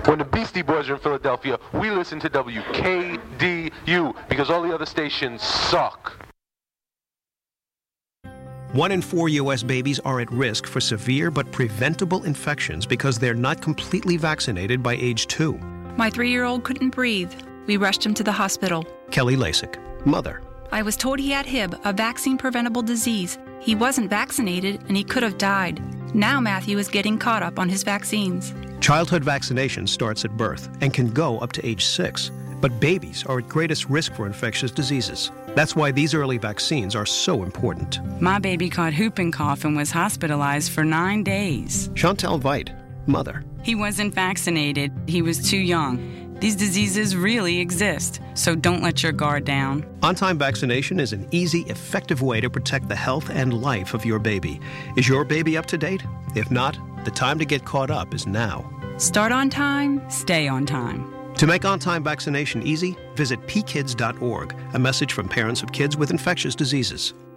When the Beastie Boys are in Philadelphia, we listen to WKDU because all the other stations suck. 1 in 4 U.S. babies are at risk for severe but preventable infections because they're not completely vaccinated by age 2. My 3-year-old couldn't breathe. We rushed him to the hospital. Kelly Lasik, mother. I was told he had Hib, a vaccine-preventable disease. He wasn't vaccinated, and he could have died. Now Matthew is getting caught up on his vaccines. Childhood vaccination starts at birth and can go up to age 6. But babies are at greatest risk for infectious diseases. That's why these early vaccines are so important. My baby caught whooping cough and was hospitalized for 9 days. Chantel Veit, mother. He wasn't vaccinated. He was too young. These diseases really exist, so don't let your guard down. On-time vaccination is an easy, effective way to protect the health and life of your baby. Is your baby up to date? If not, the time to get caught up is now. Start on time, stay on time. To make on-time vaccination easy, visit pkids.org, a message from parents of kids with infectious diseases.